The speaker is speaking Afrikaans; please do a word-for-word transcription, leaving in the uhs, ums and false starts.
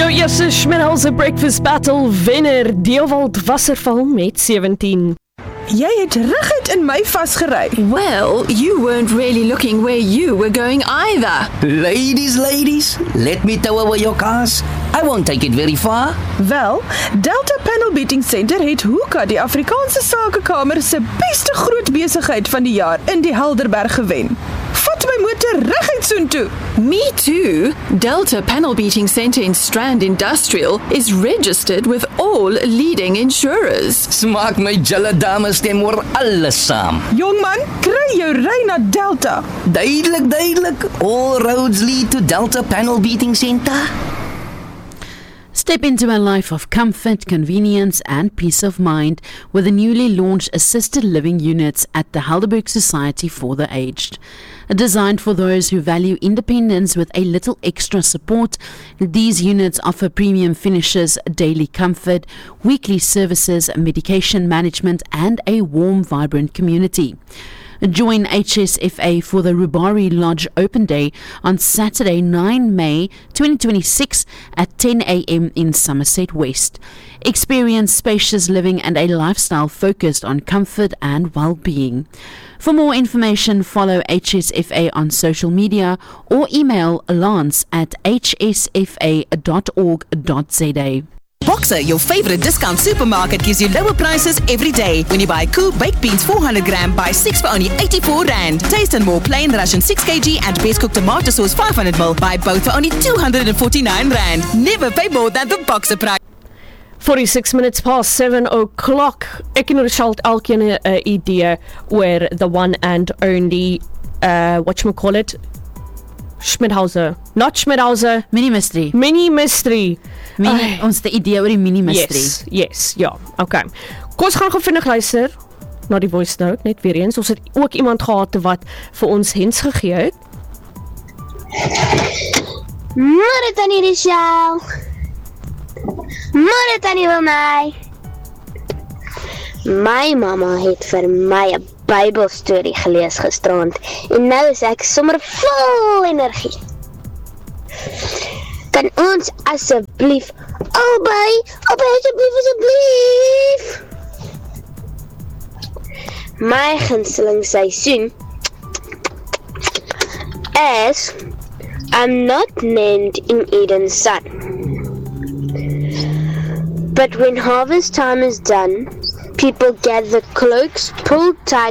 eerste Schmidhauser Breakfast Battle wenner Dewald Wasserval met sewentien. Jy het reguit in my vasgery. Well, you weren't really looking where you were going either. Ladies, ladies, let me tow away your cars. I won't take it very far. Wel, Delta Panel Beating Center het Hoeka, die Afrikaanse Sakekamer se beste groot besigheid van die jaar in die Helderberg gewen. Vat my motor reguit soontoe. Me too. Delta Panel Beating Center in Strand Industrial is registered with all leading insurers. Smaak my julle dames stem oor alles saam. Jongman, kry jou ry na Delta. Duidelik, duidelik. All roads lead to Delta Panel Beating Center. Step into a life of comfort, convenience and peace of mind with the newly launched assisted living units at the Helderberg Society for the Aged. Designed for those who value independence with a little extra support, these units offer premium finishes, daily comfort, weekly services, medication management and a warm, vibrant community. Join H S F A for the Rubari Lodge Open Day on Saturday, ninth May twenty twenty-six at ten a.m. in Somerset West. Experience spacious living and a lifestyle focused on comfort and well-being. For more information, follow H S F A on social media or email lance at h s f a dot org dot z a. Boxer, your favorite discount supermarket, gives you lower prices every day. When you buy Coop baked beans four hundred gram, buy six for only eighty-four rand. Taste and More plain Russian six kilograms and best cooked tomato sauce five hundred milliliters, buy both for only two hundred forty-nine rand. Never pay more than the Boxer price. forty-six minutes past seven o'clock. Ek en Richard elkeen 'n uh, idee oor the one and only, uh, whatchamacallit, Schmidhauser. Not Schmidhauser. Mini mystery. Mini mystery. Mini, uh, ons die idee oor die mini mystery. Yes, yes, ja, okay. Kom ons gaan gou vinnig luister na die voice note, net weer eens. Ons het ook iemand gehad wat vir ons hints gegee het. Môre tannie Richelle. Môre tannie Wilmay. My mamma het vir my 'n Bybelstorie gelees gisterand en nou is ek sommer vol energie. Kan ons asseblief albei, albei asseblief, asseblief. My gunsteling seisoen is I'm not named in Eden's sun. But when harvest time is done, people gather cloaks, pull tight